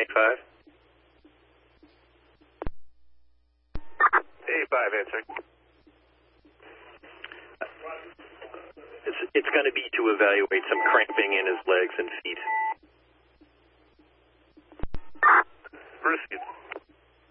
85. 85, answering. It's going to be to evaluate some cramping in his legs and feet. Proceed.